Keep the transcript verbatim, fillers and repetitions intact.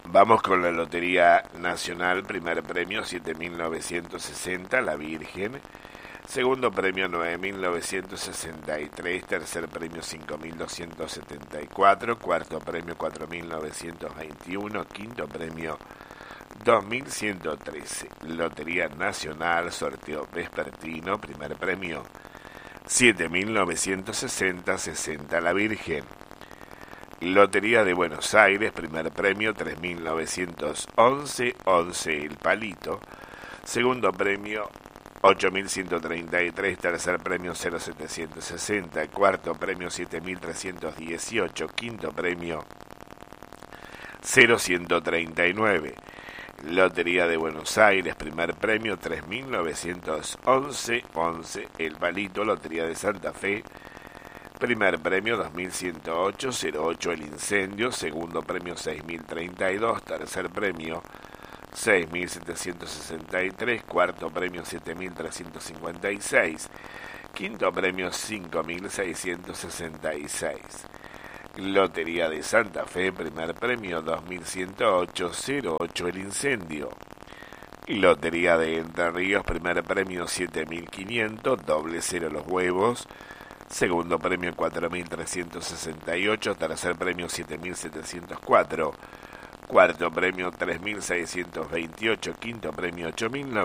Vamos con la Lotería Nacional, primer premio siete mil novecientos sesenta, La Virgen. Segundo premio nueve mil novecientos sesenta y tres, tercer premio cinco mil doscientos setenta y cuatro, cuarto premio cuatro mil novecientos veintiuno, quinto premio dos mil ciento trece. Lotería Nacional, sorteo vespertino, primer premio siete mil novecientos sesenta, sesenta, La Virgen. Lotería de Buenos Aires, primer premio tres mil novecientos once, once El Palito. Segundo premio ocho mil ciento treinta y tres, tercer premio cero mil setecientos sesenta, cuarto premio siete mil trescientos dieciocho, quinto premio cero ciento treinta y nueve. Lotería de Buenos Aires, primer premio tres mil novecientos once, once El Palito. Lotería de Santa Fe, primer premio dos mil ciento ocho, cero ocho El Incendio. Segundo premio seis mil treinta y dos, tercer premio seis mil setecientos sesenta y tres, cuarto premio siete mil trescientos cincuenta y seis, quinto premio cinco mil seiscientos sesenta y seis. Lotería de Santa Fe, primer premio dos mil ciento ocho, cero ocho El Incendio. Lotería de Entre Ríos, primer premio siete mil quinientos, doble cero Los Huevos. Segundo premio cuatro mil trescientos sesenta y ocho, tercer premio siete mil setecientos cuatro, cuarto premio tres mil seiscientos veintiocho, quinto premio ocho mil